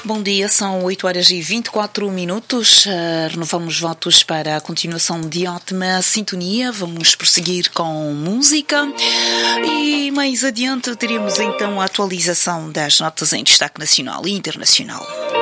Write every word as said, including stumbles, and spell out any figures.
Bom dia, são oito horas e vinte e quatro minutos. Uh, renovamos votos para a continuação de ótima sintonia. Vamos prosseguir com música e mais adiante teremos então a atualização das notas em destaque nacional e internacional.